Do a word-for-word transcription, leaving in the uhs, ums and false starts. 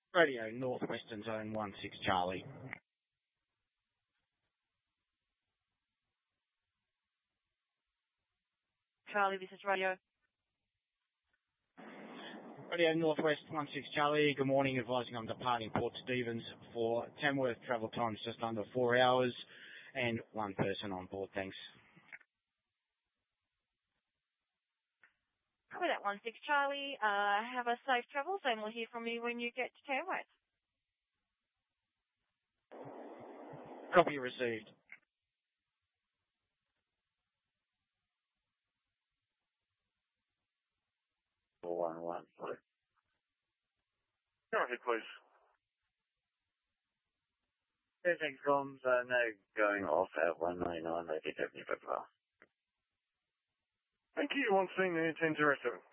Radio Northwestern Zone one six Charlie. Charlie, this is Radio. Radio Northwest one six Charlie, good morning, advising I'm departing Port Stephens for Tamworth, travel times just under four hours and one person on board, thanks. Cover that one six Charlie, uh, have a safe travel, and we'll hear from you when you get to Tamworth. Copy received. four one one, sorry. Go ahead, please. Fairfax comms, uh, no going off at one nine nine, they did have you as well. Thank you, one scene, ten zero seven.